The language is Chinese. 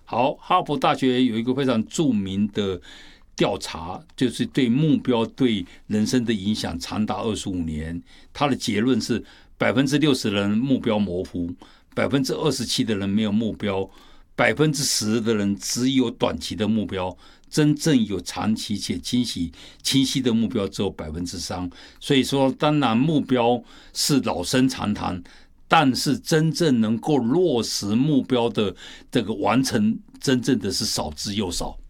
好，哈佛大学有一个非常著名的调查，就是对目标对人生的影响长达25年。他的结论是60%的人目标模糊，27%的人没有目标，10%的人只有短期的目标，真正有长期且清晰的目标只有3%。所以说，当然目标是老生常谈，但是真正能够落实目标的这个完成，真正的是少之又少。